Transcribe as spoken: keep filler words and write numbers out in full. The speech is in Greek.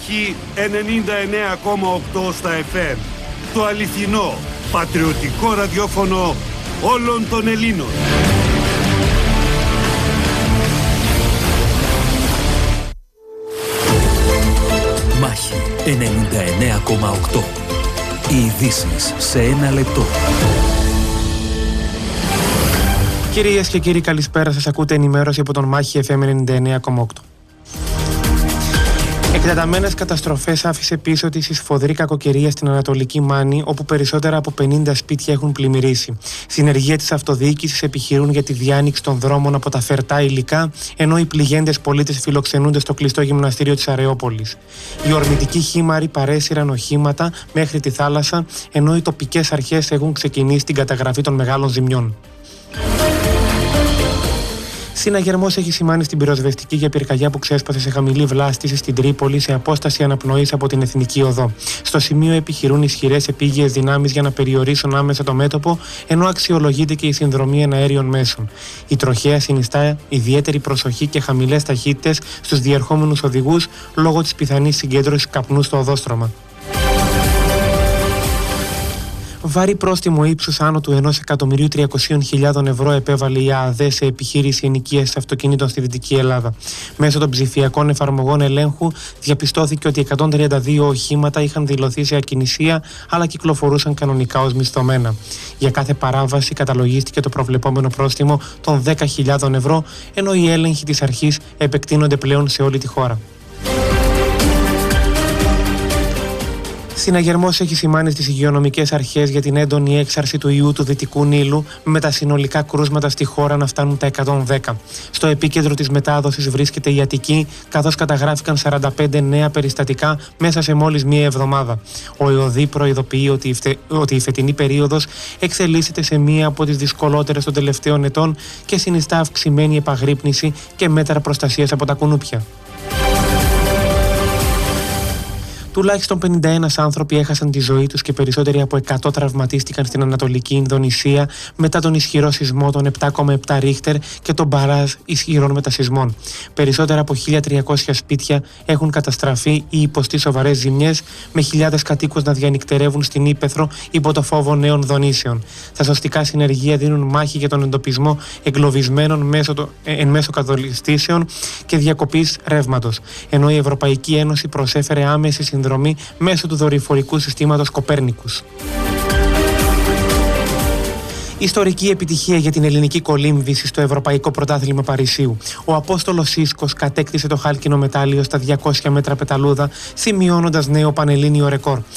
Μάχη ενενήντα εννέα κόμμα οκτώ στα εφ εμ. Το αληθινό, πατριωτικό ραδιόφωνο όλων των Ελλήνων. Μάχη ενενήντα εννέα κόμμα οκτώ. Οι ειδήσεις σε ένα λεπτό. Κυρίες και κύριοι, καλησπέρα σας. Ακούτε ενημέρωση από τον Μάχη εφ εμ ενενήντα εννέα κόμμα οκτώ. Εκτεταμένες καταστροφές άφησε πίσω της η σφοδρή κακοκαιρία στην Ανατολική Μάνη, όπου περισσότερα από πενήντα σπίτια έχουν πλημμυρίσει. Συνεργεία της αυτοδιοίκησης επιχειρούν για τη διάνοιξη των δρόμων από τα φερτά υλικά, ενώ οι πληγέντες πολίτες φιλοξενούνται στο κλειστό γυμναστήριο της Αρεόπολης. Οι ορμητικοί χήμαροι παρέσυραν οχήματα μέχρι τη θάλασσα, ενώ οι τοπικές αρχές έχουν ξεκινήσει την καταγραφή των μεγάλων ζημιών. Συναγερμός έχει σημάνει στην πυροσβεστική για πυρκαγιά που ξέσπασε σε χαμηλή βλάστηση στην Τρίπολη σε απόσταση αναπνοής από την Εθνική Οδό. Στο σημείο επιχειρούν ισχυρές επίγειες δυνάμεις για να περιορίσουν άμεσα το μέτωπο, ενώ αξιολογείται και η συνδρομή εναέριων μέσων. Η τροχέα συνιστά ιδιαίτερη προσοχή και χαμηλές ταχύτητες στους διερχόμενους οδηγούς λόγω της πιθανής συγκέντρωσης καπνού στο οδόστρωμα. Βαρύ πρόστιμο ύψους άνω του ενός εκατομμυρίου τριακόσιες χιλιάδες ευρώ επέβαλε η ΑΑΔ σε επιχείρηση ενοικίασης αυτοκινήτων στη Δυτική Ελλάδα. Μέσω των ψηφιακών εφαρμογών ελέγχου διαπιστώθηκε ότι εκατόν τριάντα δύο οχήματα είχαν δηλωθεί σε ακινησία, αλλά κυκλοφορούσαν κανονικά ως μισθωμένα. Για κάθε παράβαση καταλογίστηκε το προβλεπόμενο πρόστιμο των δέκα χιλιάδες ευρώ, ενώ οι έλεγχοι της αρχής επεκτείνονται πλέον σε όλη τη χώρα. Συναγερμός έχει σημάνει στις υγειονομικές αρχές για την έντονη έξαρση του ιού του Δυτικού Νείλου, με τα συνολικά κρούσματα στη χώρα να φτάνουν τα εκατόν δέκα. Στο επίκεντρο της μετάδοσης βρίσκεται η Αττική, καθώς καταγράφηκαν σαράντα πέντε νέα περιστατικά μέσα σε μόλις μία εβδομάδα. Ο ΕΟΔΗ προειδοποιεί ότι η, φτε... ότι η φετινή περίοδος εξελίσσεται σε μία από τις δυσκολότερες των τελευταίων ετών και συνιστά αυξημένη επαγρύπνηση και μέτρα προστασίας από τα κουνούπια. Τουλάχιστον πενήντα ένα άνθρωποι έχασαν τη ζωή τους και περισσότεροι από εκατό τραυματίστηκαν στην Ανατολική Ινδονησία μετά τον ισχυρό σεισμό των επτά κόμμα επτά ρίχτερ και τον μπαράζ ισχυρών μετασεισμών. Περισσότερα από χίλια τριακόσια σπίτια έχουν καταστραφεί ή υποστεί σοβαρές ζημιές, με χιλιάδες κατοίκους να διανυκτερεύουν στην ύπαιθρο υπό το φόβο νέων δονήσεων. Τα σωστικά συνεργεία δίνουν μάχη για τον εντοπισμό εγκλωβισμένων μέσω το, εν μέσω καθολιστήσεων και διακοπής ρεύματος, ενώ η Ευρωπαϊκή Ένωση προσέφερε άμεση συνδρομή μέσω του δορυφορικού συστήματος Κοπέρνικους. Ιστορική επιτυχία για την ελληνική κολύμβηση στο Ευρωπαϊκό Πρωτάθλημα Παρισίου. Ο Απόστολος Σίσκος κατέκτησε το χάλκινο μετάλλιο στα διακόσια μέτρα πεταλούδα, σημειώνοντας νέο πανελλήνιο ρεκόρ.